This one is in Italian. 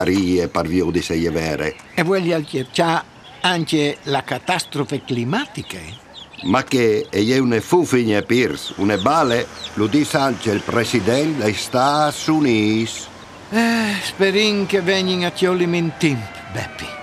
Rie parvio di sei vere. E voglio chiarciare anche la catastrofe climatica. Ma che è una fufigna pirs, una bale, lo dice anche il presidente degli Stati Uniti. Sperin che vengono a chiolimi in tempo, Beppi.